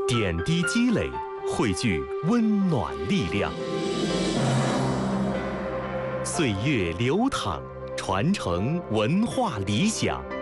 点滴积累，汇聚温暖力量。岁月流淌，传承文化理想。